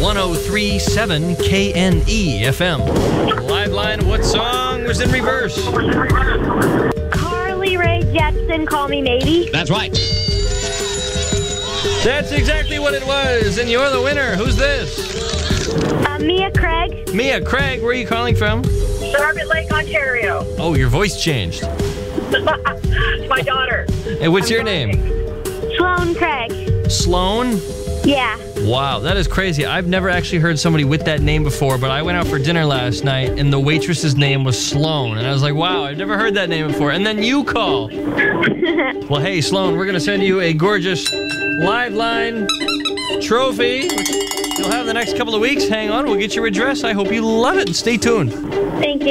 103.7 KNE FM. Live line, what song was in reverse? Carly Rae Jepsen, Call Me Maybe. That's right. That's exactly what it was, and you're the winner. Who's this? Mia Craig. Mia Craig, where are you calling from? Charlotte Lake, Ontario. Oh, your voice changed. My daughter. And what's your name? Sloan Craig. Sloan? Yeah. Wow, that is crazy. I've never actually heard somebody with that name before, but I went out for dinner last night, and the waitress's name was Sloan. And I was like, wow, I've never heard that name before. And then you call. Well, hey, Sloan, we're going to send you a gorgeous Live Line trophy, which you'll have the next couple of weeks. Hang on, we'll get your address. I hope you love it, and stay tuned.